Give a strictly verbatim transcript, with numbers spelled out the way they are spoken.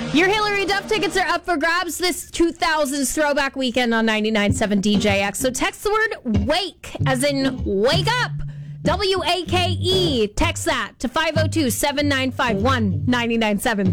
Your Hillary Duff tickets are up for grabs this two thousands throwback weekend on ninety-nine point seven D J X. So text the word WAKE, as in wake up. W A K E. Text that to five oh two, seven nine five, one nine nine seven.